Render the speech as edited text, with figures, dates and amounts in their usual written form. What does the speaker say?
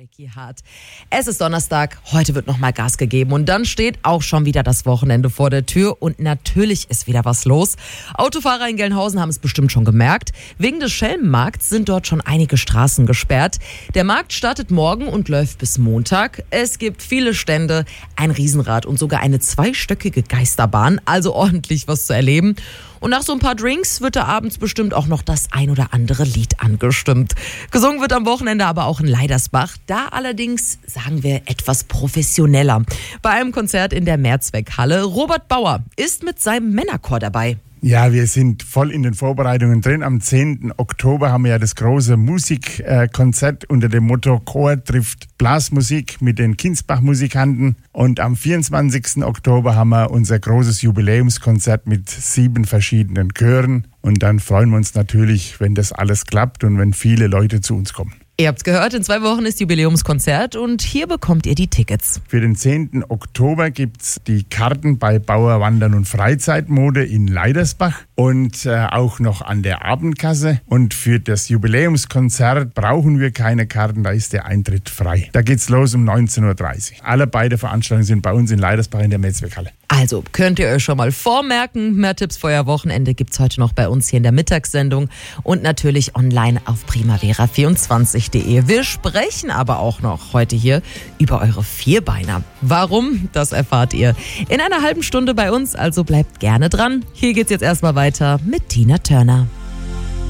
Breaky Heart. Es ist Donnerstag, heute wird nochmal Gas gegeben und dann steht auch schon wieder das Wochenende vor der Tür und natürlich ist wieder was los. Autofahrer in Gelnhausen haben es bestimmt schon gemerkt. Wegen des Schelmenmarkts sind dort schon einige Straßen gesperrt. Der Markt startet morgen und läuft bis Montag. Es gibt viele Stände, ein Riesenrad und sogar eine zweistöckige Geisterbahn, also ordentlich was zu erleben. Und nach so ein paar Drinks wird da abends bestimmt auch noch das ein oder andere Lied angestimmt. Gesungen wird am Wochenende aber auch in Leidersbach. Da allerdings, sagen wir, etwas professioneller. Bei einem Konzert in der Mehrzweckhalle. Robert Bauer ist mit seinem Männerchor dabei. Ja, wir sind voll in den Vorbereitungen drin. Am 10. Oktober haben wir ja das große Musikkonzert unter dem Motto Chor trifft Blasmusik mit den Kinsbach-Musikanten. Und am 24. Oktober haben wir unser großes Jubiläumskonzert mit 7 verschiedenen Chören. Und dann freuen wir uns natürlich, wenn das alles klappt und wenn viele Leute zu uns kommen. Ihr habt's gehört, in 2 Wochen ist Jubiläumskonzert und hier bekommt ihr die Tickets. Für den 10. Oktober gibt's die Karten bei Bauer Wandern und Freizeitmode in Leidersbach und auch noch an der Abendkasse. Und für das Jubiläumskonzert brauchen wir keine Karten, da ist der Eintritt frei. Da geht's los um 19.30 Uhr. Alle beide Veranstaltungen sind bei uns in Leidersbach in der Mehrzweckhalle. Also könnt ihr euch schon mal vormerken. Mehr Tipps für euer Wochenende gibt's heute noch bei uns hier in der Mittagssendung und natürlich online auf primavera24.de. Wir sprechen aber auch noch heute hier über eure Vierbeiner. Warum? Das erfahrt ihr in einer halben Stunde bei uns, also bleibt gerne dran. Hier geht's jetzt erstmal weiter mit Tina Turner.